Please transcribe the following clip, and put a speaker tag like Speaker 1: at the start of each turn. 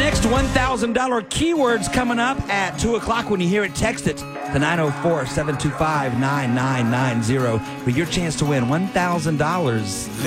Speaker 1: next $1,000 keywords coming up at 2 o'clock. When you hear it, text it to 904-725-9990 for your chance to win $1,000.